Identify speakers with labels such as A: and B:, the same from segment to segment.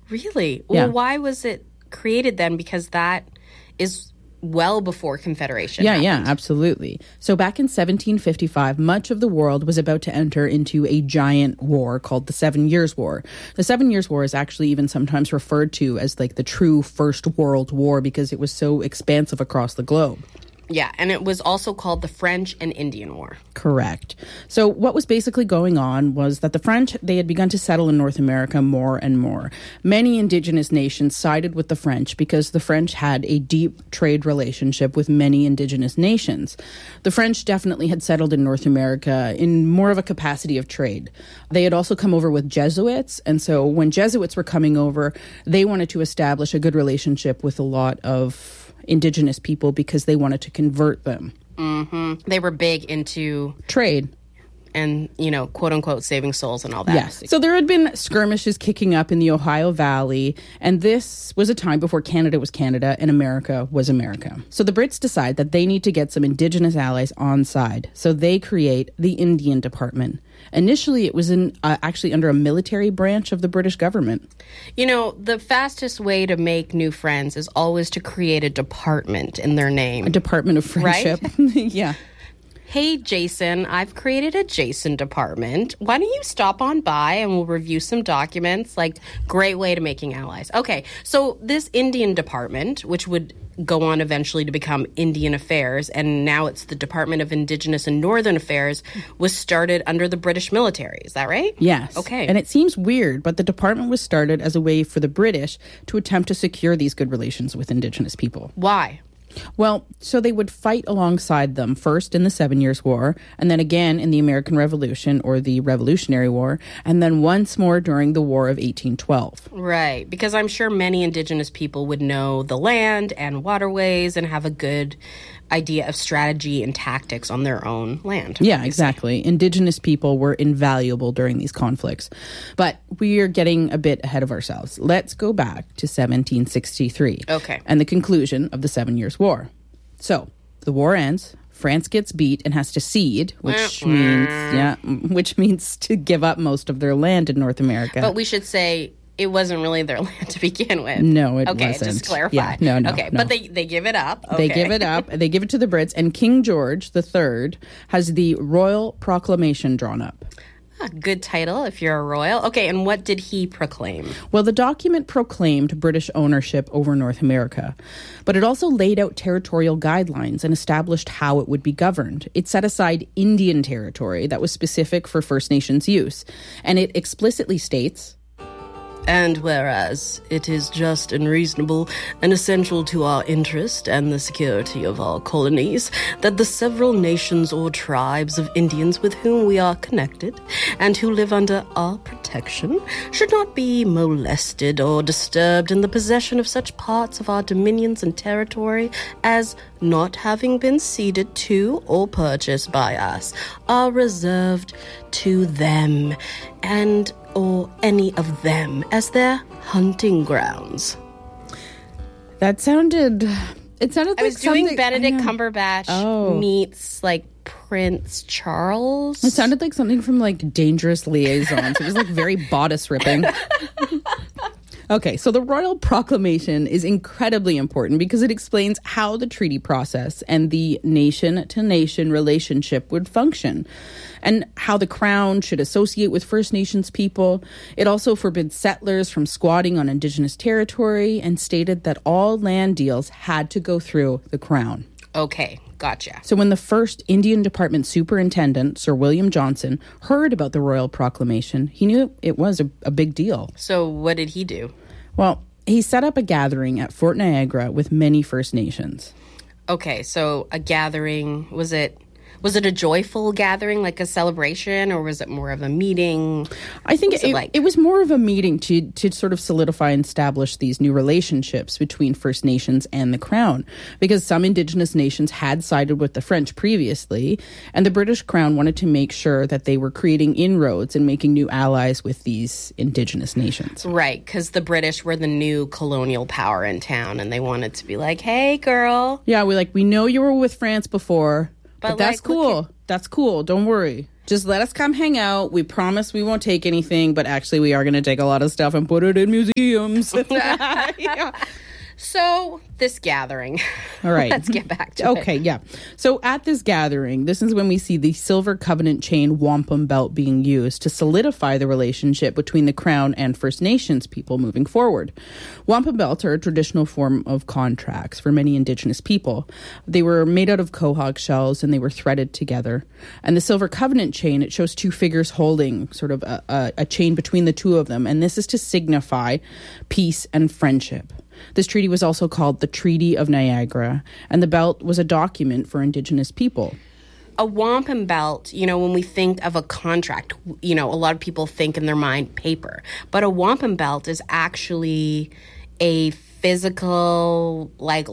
A: Really?
B: Yeah.
A: Well, why was it created then? Because that is well before Confederation
B: Yeah,
A: happened.
B: absolutely. So back in 1755, much of the world was about to enter into a giant war called the 7 Years' War. The 7 Years' War is actually even sometimes referred to as like the true First World War because it was so expansive across the globe.
A: Yeah, and it was also called the French and Indian War.
B: Correct. So what was basically going on was that the French, they had begun to settle in North America more and more. Many indigenous nations sided with the French because the French had a deep trade relationship with many indigenous nations. The French definitely had settled in North America in more of a capacity of trade. They had also come over with Jesuits, and so when Jesuits were coming over, they wanted to establish a good relationship with a lot of indigenous people because they wanted to convert them.
A: Mm-hmm. They were big into
B: trade
A: and, quote unquote, saving souls and all that.
B: Yes. So there had been skirmishes kicking up in the Ohio Valley, and this was a time before Canada was Canada and America was America. So the Brits decide that they need to get some indigenous allies on side. So they create the Indian Department. Initially, it was actually under a military branch of the British government.
A: The fastest way to make new friends is always to create a department in their name.
B: A department of friendship.
A: Right?
B: Yeah.
A: Hey, Jason, I've created a Jason department. Why don't you stop on by and we'll review some documents? Great way to making allies. Okay, so this Indian department, which would go on eventually to become Indian Affairs, and now it's the Department of Indigenous and Northern Affairs, was started under the British military. Is that right?
B: Yes.
A: Okay.
B: And it seems weird, but the department was started as a way for the British to attempt to secure these good relations with indigenous people.
A: Why?
B: Well, so they would fight alongside them, first in the 7 Years' War, and then again in the American Revolution or the Revolutionary War, and then once more during the War of 1812.
A: Right, because I'm sure many indigenous people would know the land and waterways and have a good idea of strategy and tactics on their own land.
B: Yeah, exactly. Indigenous people were invaluable during these conflicts. But we are getting a bit ahead of ourselves. Let's go back to 1763.
A: Okay.
B: And the conclusion of the 7 Years' War. So, the war ends. France gets beat and has to cede, which means to give up most of their land in North America.
A: But we should say it wasn't really their land to begin with.
B: No, it wasn't.
A: Okay, just clarify.
B: Yeah, no.
A: Okay,
B: no.
A: but they give it up. Okay.
B: They give it up. They give it to the Brits, and King George III has the Royal Proclamation drawn up.
A: Good title if you're a royal. Okay, and what did he proclaim?
B: Well, the document proclaimed British ownership over North America, but it also laid out territorial guidelines and established how it would be governed. It set aside Indian territory that was specific for First Nations use, and it explicitly states,
A: "And whereas it is just and reasonable and essential to our interest and the security of our colonies that the several nations or tribes of Indians with whom we are connected and who live under our protection should not be molested or disturbed in the possession of such parts of our dominions and territory as, not having been ceded to or purchased by us, are reserved to them and or any of them as their hunting grounds."
B: It sounded like
A: I was doing
B: something-
A: Benedict
B: I know.
A: Cumberbatch meets Prince Charles.
B: It sounded like something from Dangerous Liaisons. It was very bodice ripping. Okay, so the Royal Proclamation is incredibly important because it explains how the treaty process and the nation-to-nation relationship would function and how the Crown should associate with First Nations people. It also forbids settlers from squatting on Indigenous territory and stated that all land deals had to go through the Crown.
A: Okay, gotcha.
B: So when the first Indian Department Superintendent, Sir William Johnson, heard about the Royal Proclamation, he knew it was a big deal.
A: So what did he do?
B: Well, he set up a gathering at Fort Niagara with many First Nations.
A: Okay, so a gathering, was it a joyful gathering, like a celebration, or was it more of a meeting?
B: I think it was more of a meeting to sort of solidify and establish these new relationships between First Nations and the Crown, because some Indigenous nations had sided with the French previously, and the British Crown wanted to make sure that they were creating inroads and making new allies with these Indigenous nations.
A: Right, because the British were the new colonial power in town, and they wanted to be like, "Hey, girl."
B: Yeah, we know you were with France before. But that's
A: look
B: cool. That's cool. Don't worry. Just let us come hang out. We promise we won't take anything, but actually we are going to take a lot of stuff and put it in museums.
A: Yeah. So, this gathering.
B: All right.
A: Let's get back to it.
B: Okay, yeah. So, at this gathering, this is when we see the Silver Covenant chain wampum belt being used to solidify the relationship between the Crown and First Nations people moving forward. Wampum belts are a traditional form of contracts for many Indigenous people. They were made out of quahog shells and they were threaded together. And the Silver Covenant chain, it shows two figures holding sort of a chain between the two of them. And this is to signify peace and friendship. This treaty was also called the Treaty of Niagara, and the belt was a document for Indigenous people.
A: A wampum belt, when we think of a contract, a lot of people think in their mind paper. But a wampum belt is actually a physical,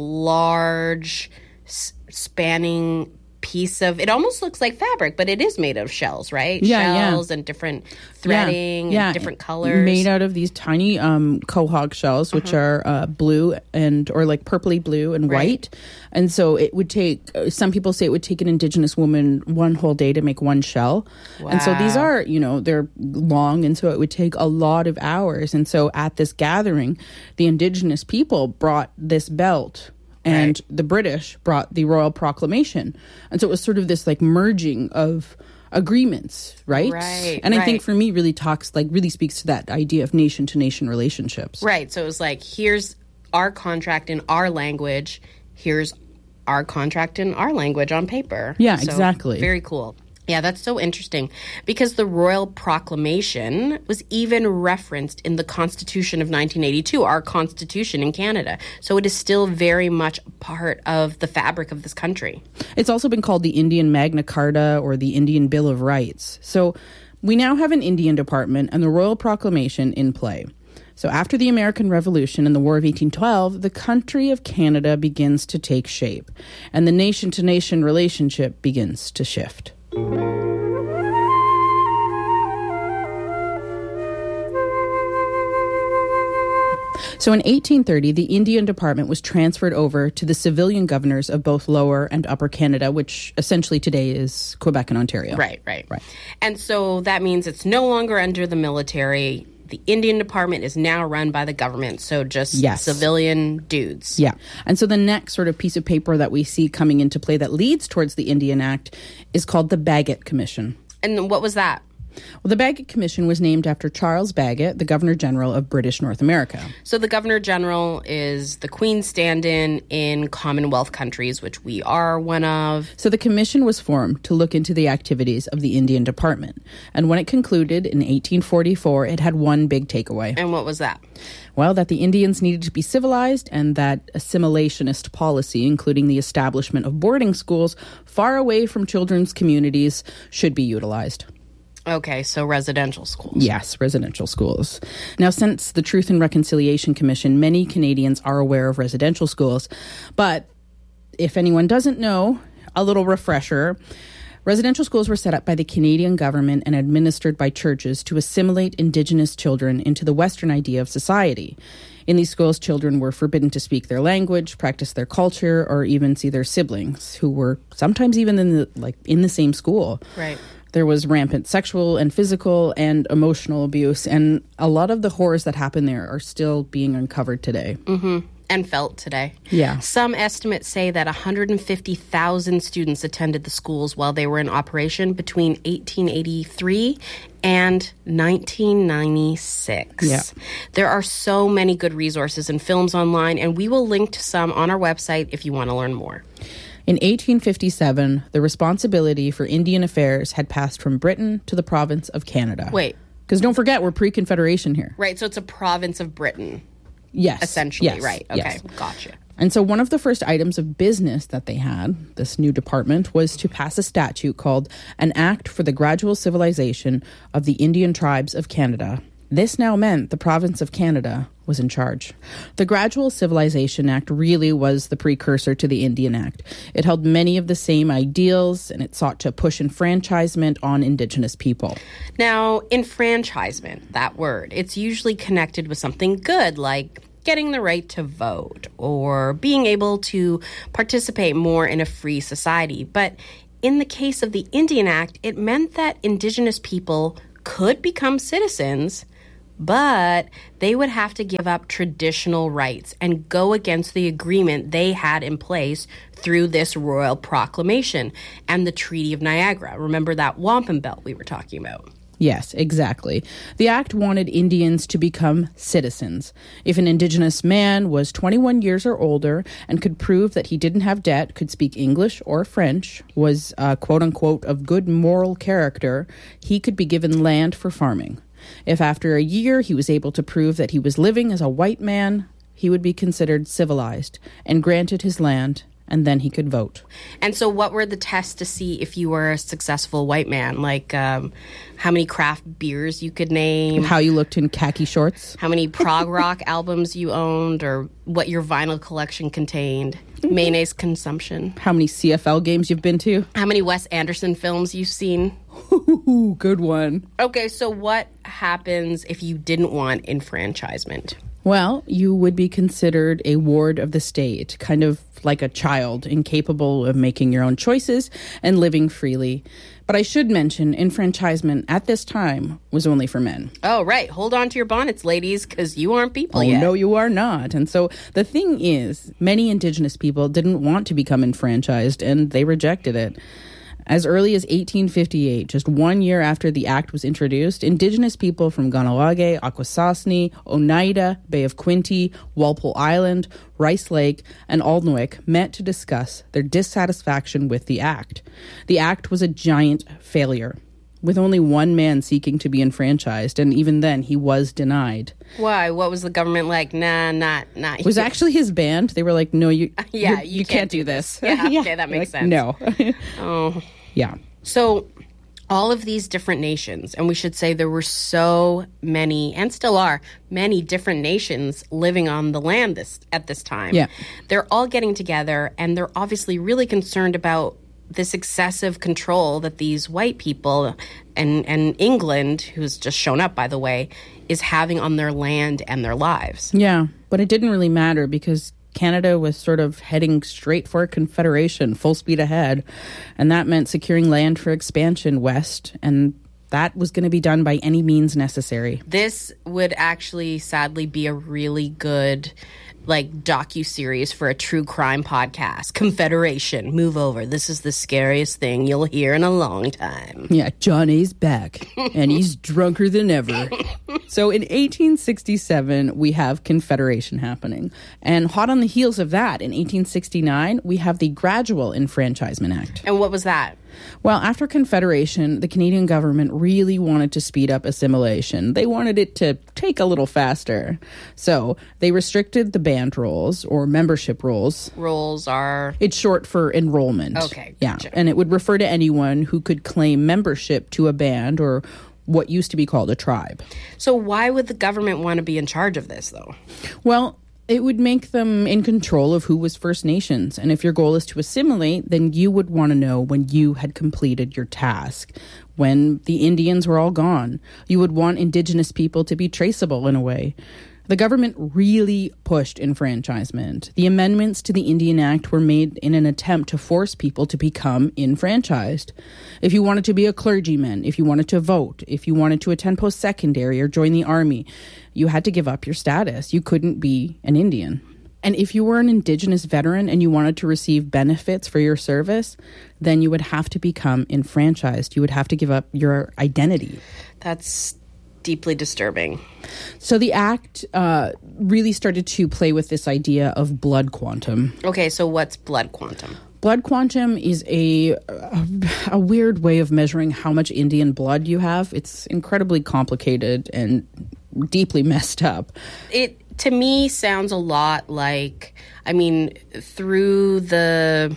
A: large, spanning piece of, it almost looks like fabric, but it is made of shells, right? Shells and different threading and different colors.
B: Made out of these tiny quahog shells, which are blue or like purpley blue and white. And so it would take, some people say it would take an Indigenous woman one whole day to make one shell. Wow. And so these are, they're long, and so it would take a lot of hours. And so at this gathering, the Indigenous people brought this belt, and the British brought the Royal Proclamation. And so it was sort of this merging of agreements, right? And I think for me really speaks to that idea of nation to nation relationships.
A: Right. So it was here's our contract in our language. Here's our contract in our language on paper.
B: Yeah, so, exactly.
A: Very cool. Yeah, that's so interesting because the Royal Proclamation was even referenced in the Constitution of 1982, our Constitution in Canada. So it is still very much part of the fabric of this country.
B: It's also been called the Indian Magna Carta or the Indian Bill of Rights. So we now have an Indian Department and the Royal Proclamation in play. So after the American Revolution and the War of 1812, the country of Canada begins to take shape, and the nation-to-nation relationship begins to shift. So in 1830, the Indian Department was transferred over to the civilian governors of both Lower and Upper Canada, which essentially today is Quebec and Ontario.
A: Right. And so that means it's no longer under the military. The Indian Department is now run by the government, so just civilian dudes.
B: Yeah. And so the next sort of piece of paper that we see coming into play that leads towards the Indian Act is called the Bagot Commission.
A: And what was that?
B: Well, the Bagot Commission was named after Charles Bagot, the Governor-General of British North America.
A: So the Governor-General is the Queen's stand-in in Commonwealth countries, which we are one of.
B: So the commission was formed to look into the activities of the Indian Department. And when it concluded in 1844, it had one big takeaway.
A: And what was that?
B: Well, that the Indians needed to be civilized and that assimilationist policy, including the establishment of boarding schools far away from children's communities, should be utilized.
A: Okay, so residential schools.
B: Yes, residential schools. Now, since the Truth and Reconciliation Commission, many Canadians are aware of residential schools. But if anyone doesn't know, a little refresher. Residential schools were set up by the Canadian government and administered by churches to assimilate Indigenous children into the Western idea of society. In these schools, children were forbidden to speak their language, practice their culture, or even see their siblings, who were sometimes even in the same school.
A: Right.
B: There was rampant sexual and physical and emotional abuse, and a lot of the horrors that happen there are still being uncovered today.
A: Mm-hmm. And felt today.
B: Yeah.
A: Some estimates say that 150,000 students attended the schools while they were in operation between 1883 and 1996.
B: Yeah.
A: There are so many good resources and films online, and we will link to some on our website if you want to learn more.
B: In 1857, the responsibility for Indian affairs had passed from Britain to the province of Canada.
A: Wait.
B: Because don't forget, we're pre-Confederation here.
A: Right, so it's a province of Britain.
B: Yes.
A: Essentially,
B: yes.
A: Right. Okay,
B: yes.
A: Gotcha.
B: And so one of the first items of business that they had, this new department, was to pass a statute called An Act for the Gradual Civilization of the Indian Tribes of Canada. This now meant the province of Canada was in charge. The Gradual Civilization Act really was the precursor to the Indian Act. It held many of the same ideals, and it sought to push enfranchisement on Indigenous people.
A: Now, enfranchisement, that word, it's usually connected with something good, like getting the right to vote or being able to participate more in a free society. But in the case of the Indian Act, it meant that Indigenous people could become citizens, but they would have to give up traditional rights and go against the agreement they had in place through this royal proclamation and the Treaty of Niagara. Remember that wampum belt we were talking about?
B: Yes, exactly. The act wanted Indians to become citizens. If an Indigenous man was 21 years or older and could prove that he didn't have debt, could speak English or French, was quote-unquote of good moral character, he could be given land for farming. If after a year he was able to prove that he was living as a white man, he would be considered civilized and granted his land, and then he could vote.
A: And so what were the tests to see if you were a successful white man? Like how many craft beers you could name?
B: How you looked in khaki shorts?
A: How many prog rock albums you owned, or what your vinyl collection contained? Mayonnaise consumption?
B: How many CFL games you've been to?
A: How many Wes Anderson films you've seen?
B: Ooh, good one.
A: Okay, so what happens if you didn't want enfranchisement?
B: Well, you would be considered a ward of the state, kind of like a child, incapable of making your own choices and living freely. But I should mention, enfranchisement at this time was only for men.
A: Oh, right. Hold on to your bonnets, ladies, because you aren't people yet.
B: Oh, no, you are not. And so the thing is, many Indigenous people didn't want to become enfranchised, and they rejected it. As early as 1858, just 1 year after the act was introduced, Indigenous people from Kahnawake, Akwesasne, Oneida, Bay of Quinte, Walpole Island, Rice Lake, and Alnwick met to discuss their dissatisfaction with the act. The act was a giant failure, with only one man seeking to be enfranchised, and even then he was denied.
A: Why? What was the government like? Nah.
B: It was actually his band. They were like, no, you can't do this.
A: Yeah, okay, that makes sense.
B: No.
A: Oh.
B: Yeah.
A: So all of these different nations, and we should say there were so many, and still are, many different nations living on the land at this time.
B: Yeah.
A: They're all getting together, and they're obviously really concerned about this excessive control that these white people and England, who's just shown up, by the way, is having on their land and their lives.
B: Yeah, but it didn't really matter because Canada was sort of heading straight for a confederation, full speed ahead. And that meant securing land for expansion west, and that was going to be done by any means necessary.
A: This would actually, sadly, be a really good docu-series for a true crime podcast. Confederation, move over. This is the scariest thing you'll hear in a long time.
B: Yeah, Johnny's back, and he's drunker than ever. So in 1867, we have Confederation happening. And hot on the heels of that, in 1869, we have the Gradual Enfranchisement Act.
A: And what was that?
B: Well, after Confederation, the Canadian government really wanted to speed up assimilation. They wanted it to take a little faster. So they restricted the band rolls or membership rolls.
A: Rolls are?
B: It's short for enrollment.
A: Okay, gotcha.
B: Yeah, and it would refer to anyone who could claim membership to a band or what used to be called a tribe.
A: So why would the government want to be in charge of this, though?
B: Well, it would make them in control of who was First Nations. And if your goal is to assimilate, then you would want to know when you had completed your task, when the Indians were all gone. You would want Indigenous people to be traceable in a way. The government really pushed enfranchisement. The amendments to the Indian Act were made in an attempt to force people to become enfranchised. If you wanted to be a clergyman, if you wanted to vote, if you wanted to attend post-secondary or join the army, you had to give up your status. You couldn't be an Indian. And if you were an Indigenous veteran and you wanted to receive benefits for your service, then you would have to become enfranchised. You would have to give up your identity.
A: That's deeply disturbing.
B: So the act really started to play with this idea of blood quantum.
A: Okay, so what's blood quantum?
B: Blood quantum is a weird way of measuring how much Indian blood you have. It's incredibly complicated and deeply messed up.
A: It, to me, sounds a lot like, through the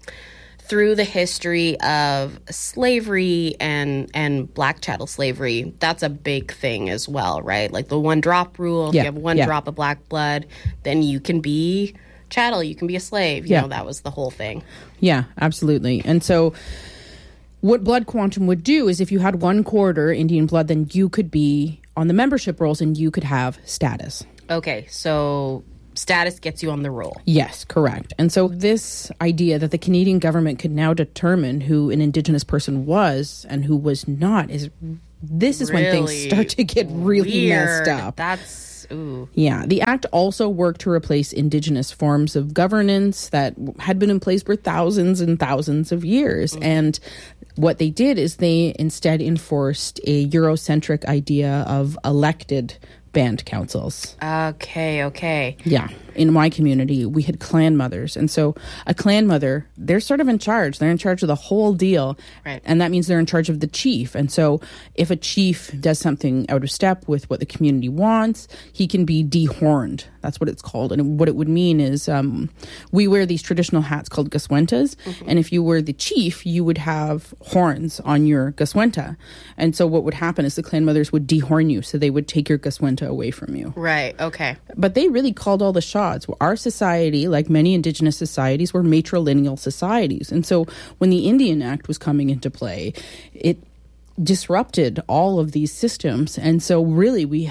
A: history of slavery and black chattel slavery, that's a big thing as well, right? Like the one drop rule. If you have one drop of black blood, then you can be chattel, you can be a slave. You know, that was the whole thing.
B: Yeah, absolutely. And so what blood quantum would do is if you had 1/4 Indian blood, then you could be on the membership rolls and you could have status.
A: Okay, so status gets you on the roll.
B: Yes, correct. And so this idea that the Canadian government could now determine who an Indigenous person was and who was not is when things start to get really messed up.
A: That's, ooh.
B: Yeah. The Act also worked to replace Indigenous forms of governance that had been in place for thousands and thousands of years. And what they did is they instead enforced a Eurocentric idea of elected band councils.
A: Okay.
B: Yeah. In my community, we had clan mothers. And so a clan mother, they're sort of in charge. They're in charge of the whole deal.
A: Right.
B: And that means they're in charge of the chief. And so if a chief does something out of step with what the community wants, he can be dehorned. That's what it's called. And what it would mean is we wear these traditional hats called gaswentas. Mm-hmm. And if you were the chief, you would have horns on your gaswenta. And so what would happen is the clan mothers would dehorn you. So they would take your gaswenta away from you.
A: Right. Okay.
B: But they really called all the shots. Our society, like many Indigenous societies, were matrilineal societies. And so when the Indian Act was coming into play, it disrupted all of these systems. And so really we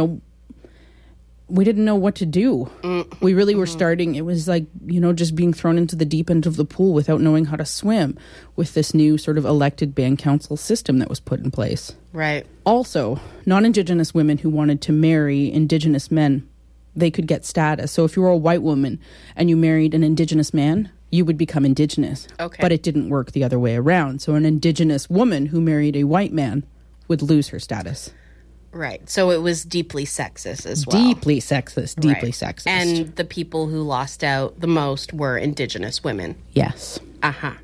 B: didn't know what to do. Mm-hmm. We really were starting, it was like, just being thrown into the deep end of the pool without knowing how to swim with this new sort of elected band council system that was put in place.
A: Right.
B: Also, non-Indigenous women who wanted to marry Indigenous men, they could get status. So if you were a white woman and you married an Indigenous man, you would become Indigenous.
A: Okay.
B: But it didn't work the other way around. So an Indigenous woman who married a white man would lose her status.
A: Right. So it was deeply sexist as well.
B: Deeply sexist.
A: And the people who lost out the most were Indigenous women.
B: Yes.
A: Uh-huh.